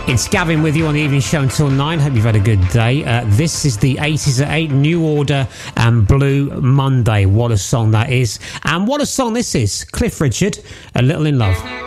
It's Gavin with you on the evening show until 9. Hope you've had a good day. This is the 80s at 8, New Order and Blue Monday. What a song that is. And what a song this is. Cliff Richard, A Little in Love.